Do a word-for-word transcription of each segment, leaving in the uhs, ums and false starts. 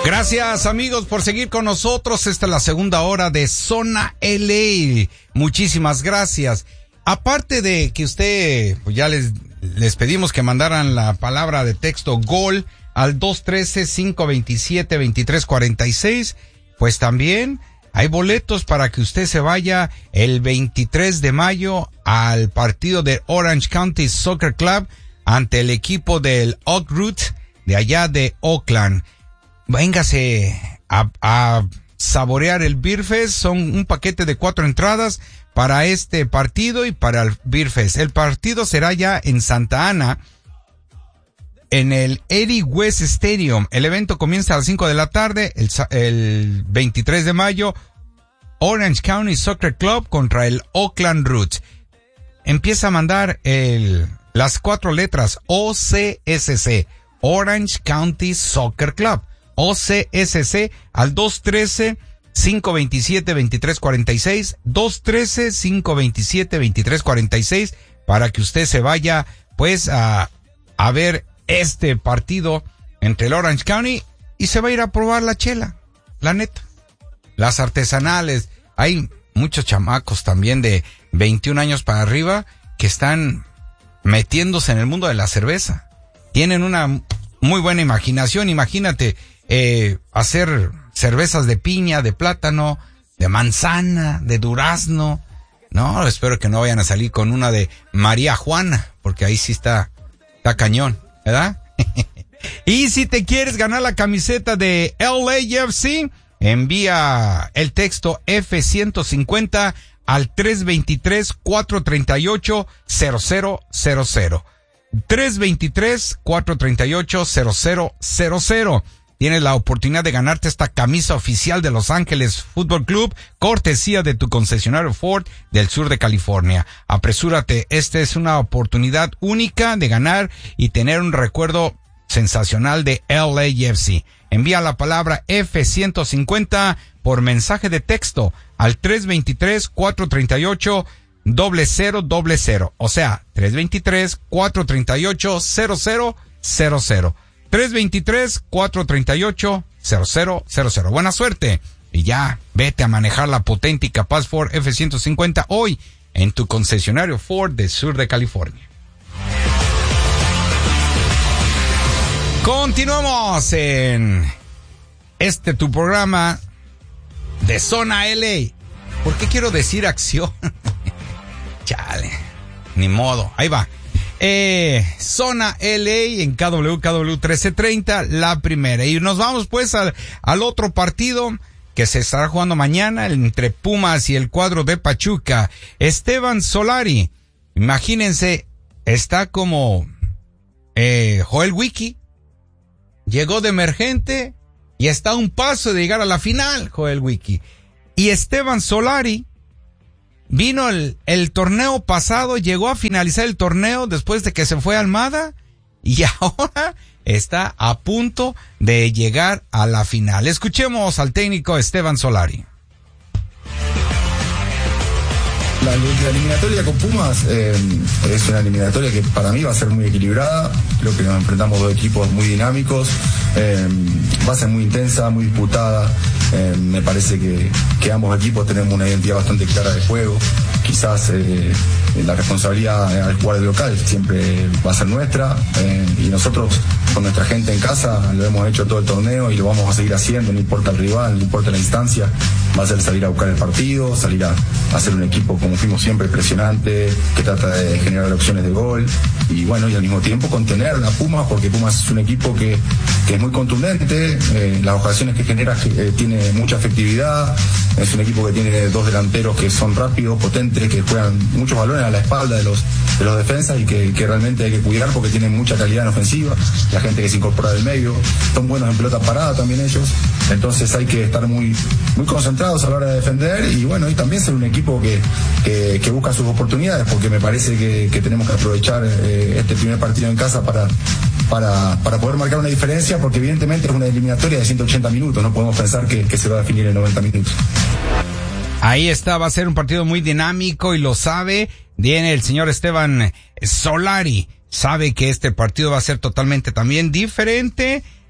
Gracias, amigos, por seguir con nosotros. Esta es la segunda hora de Zona L A. Muchísimas gracias. Aparte de que usted, pues ya les, les pedimos que mandaran la palabra de texto gol al dos uno tres, cinco dos siete, dos tres cuatro seis, pues también hay boletos para que usted se vaya el veintitrés de mayo al partido de Orange County Soccer Club ante el equipo del Oak Root de allá de Oakland. Véngase a, a saborear el Beer Fest. Son un paquete de cuatro entradas para este partido y para el Beer Fest. El partido será ya en Santa Ana, en el Eddie West Stadium. El evento comienza a las cinco de la tarde, el, el veintitrés de mayo, Orange County Soccer Club contra el Oakland Roots. Empieza a mandar el, las cuatro letras O C S C, Orange County Soccer Club. O C S C al dos uno tres, cinco dos siete, dos tres cuatro seis, dos uno tres, cinco dos siete, dos tres cuatro seis, para que usted se vaya pues a, a ver este partido entre el Orange County y se va a ir a probar la chela, la neta. Las artesanales, hay muchos chamacos también de veintiún años para arriba que están metiéndose en el mundo de la cerveza. Tienen una muy buena imaginación, imagínate. Eh, hacer cervezas de piña, de plátano, de manzana, de durazno. No, espero que no vayan a salir con una de María Juana, porque ahí sí está, está cañón, ¿verdad? Y si te quieres ganar la camiseta de L A F C, envía el texto F ciento cincuenta al tres dos tres, cuatro tres ocho, cero cero cero cero. tres dos tres, cuatro tres ocho, cero cero cero cero. Tienes la oportunidad de ganarte esta camisa oficial de Los Ángeles Fútbol Club, cortesía de tu concesionario Ford del sur de California. Apresúrate, esta es una oportunidad única de ganar y tener un recuerdo sensacional de L A F C. Envía la palabra F ciento cincuenta por mensaje de texto al tres dos tres, cuatro tres ocho, cero cero cero cero. O sea, tres dos tres, cuatro tres ocho, cero cero cero cero. tres dos tres, cuatro tres ocho, cero cero cero cero. Buena suerte y ya vete a manejar la potente y capaz Ford F ciento cincuenta hoy en tu concesionario Ford del sur de California. Continuamos en este tu programa de Zona L A. ¿Por qué quiero decir acción? Chale, ni modo, ahí va. Eh, Zona L A en K W K W trece treinta, la primera. Y nos vamos pues al, al otro partido que se estará jugando mañana entre Pumas y el cuadro de Pachuca. Esteban Solari, imagínense, está como eh, Joel Wiki. Llegó de emergente y está a un paso de llegar a la final, Joel Wiki. Y Esteban Solari vino el, el torneo pasado, llegó a finalizar el torneo después de que se fue a Almada y ahora está a punto de llegar a la final. Escuchemos al técnico Esteban Solari. La, la eliminatoria con Pumas eh, es una eliminatoria que para mí va a ser muy equilibrada. Creo que nos enfrentamos dos equipos muy dinámicos. Eh, va a ser muy intensa, muy disputada. Eh, me parece que, que ambos equipos tenemos una identidad bastante clara de juego. Quizás eh, la responsabilidad al jugar de local siempre va a ser nuestra. Eh, y nosotros con nuestra gente en casa lo hemos hecho todo el torneo y lo vamos a seguir haciendo. No importa el rival, no importa la instancia. Va a ser salir a buscar el partido, salir a, a hacer un equipo como fuimos siempre, presionante, que trata de generar opciones de gol y bueno, y al mismo tiempo contener a Pumas, porque Pumas es un equipo que, que es muy contundente, eh, las ocasiones que genera eh, tiene mucha efectividad, es un equipo que tiene dos delanteros que son rápidos, potentes, que juegan muchos balones a la espalda de los, de los defensas y que, que realmente hay que cuidar porque tienen mucha calidad en ofensiva, la gente que se incorpora del medio, son buenos en pelota parada también ellos, entonces hay que estar muy, muy concentrados a la hora de defender y bueno, y también ser un equipo que, que, que busca sus oportunidades, porque me parece que, que tenemos que aprovechar eh, este primer partido en casa para, para, para poder marcar una diferencia, porque evidentemente es una eliminatoria de ciento ochenta minutos, no podemos pensar que, que se va a definir en noventa minutos. Ahí está, va a ser un partido muy dinámico y lo sabe. Viene el señor Esteban Solari, sabe que este partido va a ser totalmente también diferente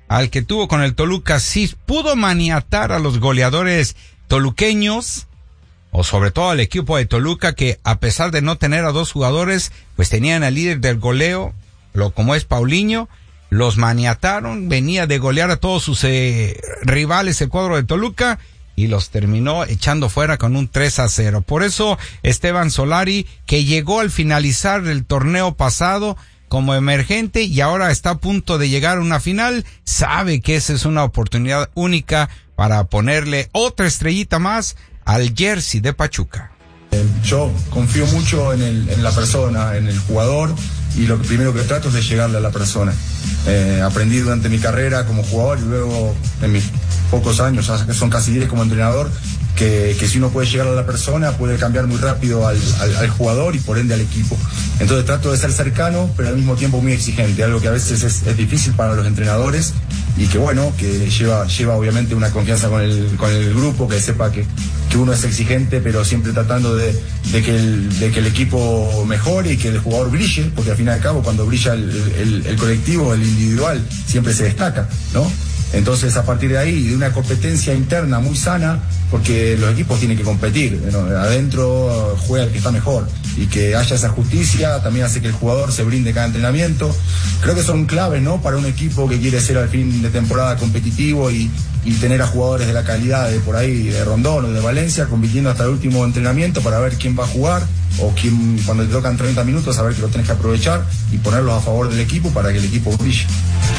al que tuvo con el Toluca, sí pudo maniatar a los goleadores toluqueños, o sobre todo al equipo de Toluca, que a pesar de no tener a dos jugadores, pues tenían al líder del goleo, lo como es Paulinho, los maniataron, venía de golear a todos sus eh, rivales el cuadro de Toluca, y los terminó echando fuera con un tres a cero. Por eso Esteban Solari, que llegó al finalizar el torneo pasado como emergente y ahora está a punto de llegar a una final, sabe que esa es una oportunidad única para ponerle otra estrellita más al jersey de Pachuca. Yo confío mucho en, el, en la persona, en el jugador, y lo que primero que trato es de llegarle a la persona. Eh, aprendí durante mi carrera como jugador y luego en mis pocos años, ya que son casi diez como entrenador, que, que si uno puede llegar a la persona puede cambiar muy rápido al, al, al jugador y por ende al equipo. Entonces trato de ser cercano, pero al mismo tiempo muy exigente, algo que a veces es, es difícil para los entrenadores y que bueno, que lleva, lleva obviamente una confianza con el, con el grupo, que sepa que, que uno es exigente, pero siempre tratando de, de, que el, de que el equipo mejore y que el jugador brille, porque al fin y al cabo cuando brilla el, el, el colectivo, el individual, siempre se destaca, ¿no? Entonces, a partir de ahí, de una competencia interna muy sana, porque los equipos tienen que competir, ¿no? Adentro juega el que está mejor, y que haya esa justicia también hace que el jugador se brinde cada entrenamiento. Creo que son claves, ¿no?, para un equipo que quiere ser al fin de temporada competitivo y, y tener a jugadores de la calidad de por ahí, de Rondón o de Valencia, compitiendo hasta el último entrenamiento para ver quién va a jugar, o quién, cuando te tocan treinta minutos, saber que lo tenés que aprovechar y ponerlos a favor del equipo para que el equipo brille.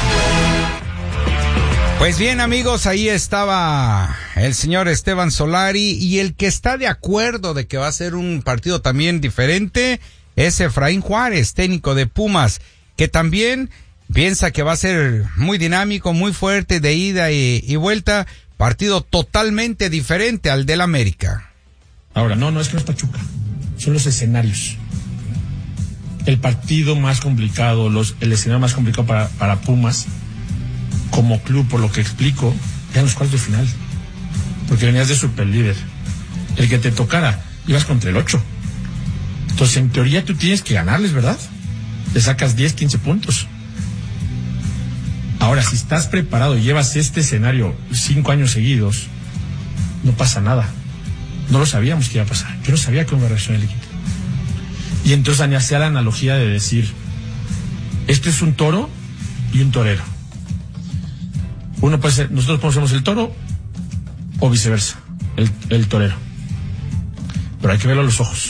Pues bien, amigos, ahí estaba el señor Esteban Solari, y el que está de acuerdo de que va a ser un partido también diferente es Efraín Juárez, técnico de Pumas, que también piensa que va a ser muy dinámico, muy fuerte, de ida y, y vuelta, partido totalmente diferente al del América. Ahora, no, no es que no es Pachuca, son los escenarios. El partido más complicado, los, el escenario más complicado para, para Pumas como club, por lo que explico, eran los cuartos de final, porque venías de superlíder. El que te tocara, ibas contra el ocho. Entonces, en teoría, tú tienes que ganarles, ¿verdad? Le sacas diez, quince puntos. Ahora, si estás preparado y llevas este escenario cinco años seguidos, no pasa nada. No lo sabíamos que iba a pasar. Yo no sabía cómo iba a reaccionar el equipo. Y entonces hacía la analogía de decir, este es un toro y un torero. Uno puede ser, nosotros conocemos el toro o viceversa, el, el torero. Pero hay que verlo a los ojos.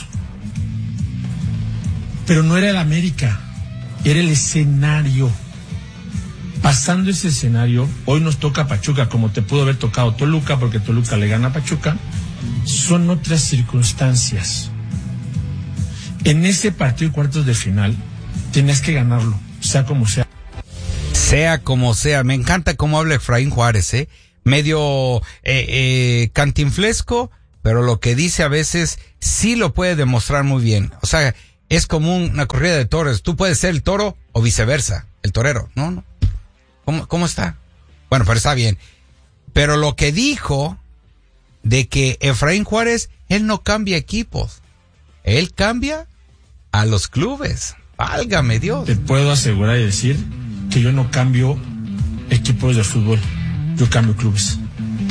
Pero no era el América, era el escenario. Pasando ese escenario, hoy nos toca Pachuca, como te pudo haber tocado Toluca, porque Toluca le gana a Pachuca. Son otras circunstancias. En ese partido de cuartos de final, tenías que ganarlo, sea como sea. Sea como sea, me encanta cómo habla Efraín Juárez, ¿eh? Medio eh, eh, cantinflesco, pero lo que dice a veces sí lo puede demostrar muy bien. O sea, es como una corrida de toros. Tú puedes ser el toro o viceversa, el torero. No, no. ¿Cómo, cómo está? Bueno, pero está bien. Pero lo que dijo de que Efraín Juárez, él no cambia equipos. Él cambia a los clubes. Válgame Dios. Te puedo asegurar y decir que yo no cambio equipos de fútbol, yo cambio clubes.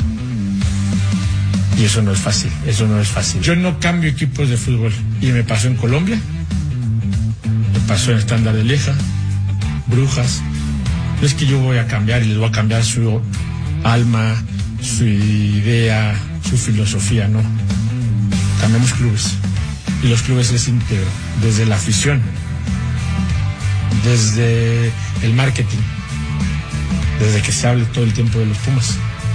Y eso no es fácil, eso no es fácil. Yo no cambio equipos de fútbol. Y me pasó en Colombia, me pasó en Estándar de Lieja, Brujas. No es que yo voy a cambiar y les voy a cambiar su alma, su idea, su filosofía, no. Cambiamos clubes. Y los clubes es íntegro, desde la afición, desde el marketing, desde que se hable todo el tiempo de los Pumas,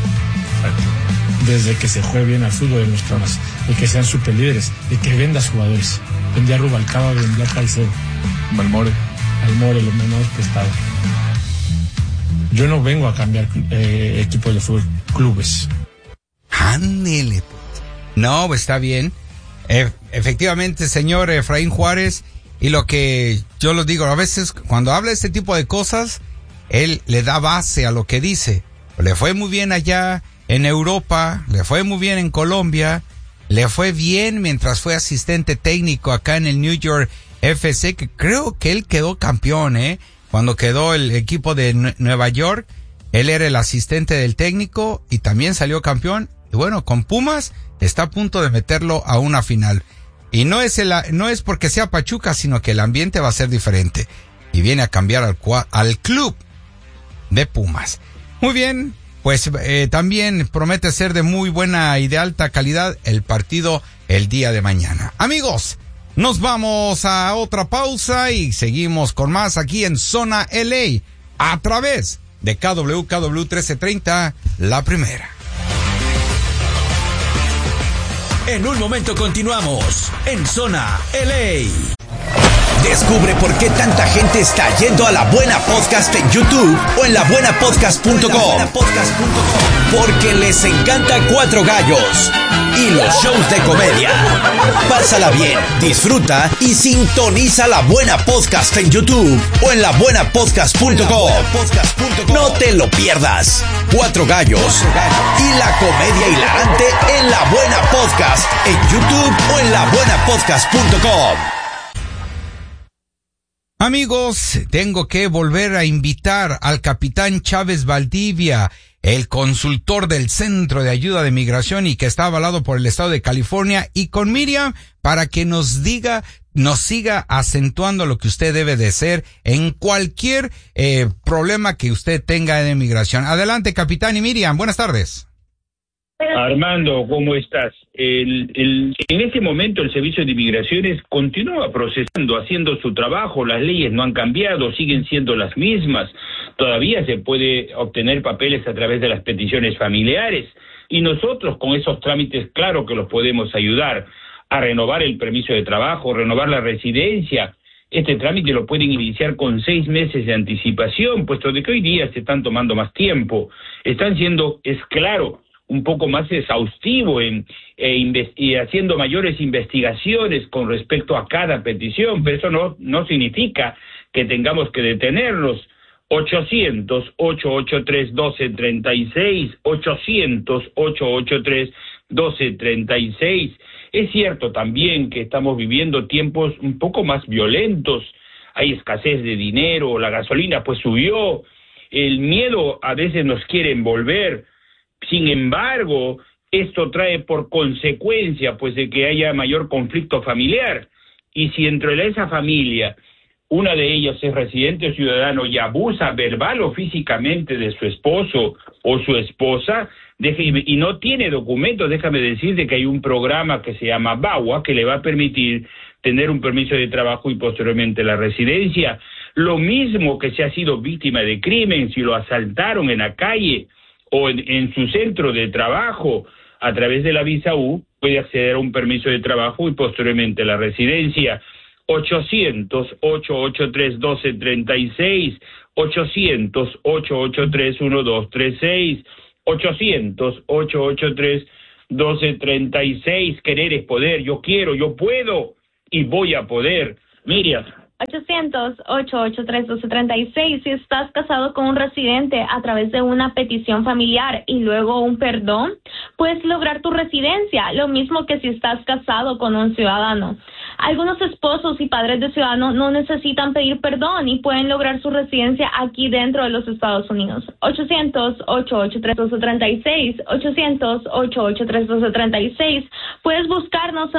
desde que se juegue bien al fútbol en los programas, de que sean superlíderes, de que vendas jugadores. Vendía a Rubalcaba, vendía a Caicedo, Malmore, Almore, los menores prestados. Yo no vengo a cambiar eh, equipos de fútbol, clubes. Ándele. No, pues está bien. E- efectivamente, señor Efraín Juárez, y lo que yo les digo, a veces cuando habla este tipo de cosas, él le da base a lo que dice. Le fue muy bien allá en Europa, le fue muy bien en Colombia, le fue bien mientras fue asistente técnico acá en el New York F C, que creo que él quedó campeón, ¿eh? Cuando quedó el equipo de Nueva York, Él era el asistente del técnico y también salió campeón. Y bueno, con Pumas está a punto de meterlo a una final. Y no es el, no es porque sea Pachuca, sino que el ambiente va a ser diferente. Y viene a cambiar al, al club de Pumas. Muy bien, pues eh, también promete ser de muy buena y de alta calidad el partido el día de mañana. Amigos, nos vamos a otra pausa y seguimos con más aquí en Zona L A a través de K W K W trece treinta, La Primera. En un momento continuamos en Zona L A. Descubre por qué tanta gente está yendo a La Buena Podcast en YouTube o en la buena podcast punto com. Porque les encanta Cuatro Gallos y los shows de comedia. Pásala bien, disfruta y sintoniza La Buena Podcast en YouTube o en la buena podcast punto com. No te lo pierdas. Cuatro Gallos y la comedia hilarante en La Buena Podcast en YouTube o en la buena podcast punto com. Amigos, tengo que volver a invitar al capitán Chávez Valdivia, el consultor del Centro de Ayuda de Migración y que está avalado por el Estado de California, y con Miriam para que nos diga, nos siga acentuando lo que usted debe de ser en cualquier eh, problema que usted tenga de migración. Adelante, capitán, y Miriam, buenas tardes. Armando, ¿cómo estás? El, el, en este momento el Servicio de Inmigraciones continúa procesando, haciendo su trabajo, las leyes no han cambiado, siguen siendo las mismas, todavía se puede obtener papeles a través de las peticiones familiares y nosotros con esos trámites claro que los podemos ayudar a renovar el permiso de trabajo, renovar la residencia. Este trámite lo pueden iniciar con seis meses de anticipación, puesto de que hoy día se están tomando más tiempo, están siendo, es claro, un poco más exhaustivo en, e invest- y haciendo mayores investigaciones con respecto a cada petición, pero eso no, no significa que tengamos que detenerlos. ochocientos, ochocientos ochenta y tres, doce treinta y seis, ochocientos, ochocientos ochenta y tres, doce treinta y seis. Es cierto también que estamos viviendo tiempos un poco más violentos, hay escasez de dinero, la gasolina pues subió, el miedo a veces nos quiere envolver. Sin embargo, esto trae por consecuencia pues de que haya mayor conflicto familiar, y si entre esa familia una de ellas es residente o ciudadano y abusa verbal o físicamente de su esposo o su esposa, déjeme, y no tiene documentos, déjame decirte que hay un programa que se llama BAWA que le va a permitir tener un permiso de trabajo y posteriormente la residencia. Lo mismo que si ha sido víctima de crimen, si lo asaltaron en la calle o en, en su centro de trabajo, a través de la visa U, puede acceder a un permiso de trabajo y posteriormente la residencia. ochocientos, ochocientos ochenta y tres, doce treinta y seis, ochocientos, ochocientos ochenta y tres, doce treinta y seis, ochocientos, ochocientos ochenta y tres, doce treinta y seis. Querer es poder, yo quiero, yo puedo y voy a poder. Miriam. ochocientos, ochocientos ochenta y tres, doce treinta y seis. Si estás casado con un residente a través de una petición familiar y luego un perdón, puedes lograr tu residencia, lo mismo que si estás casado con un ciudadano. Algunos esposos y padres de ciudadanos no necesitan pedir perdón y pueden lograr su residencia aquí dentro de los Estados Unidos. ochocientos, ochocientos ochenta y tres, doce treinta y seis, ochocientos, ochocientos ochenta y tres, doce treinta y seis. Puedes buscarnos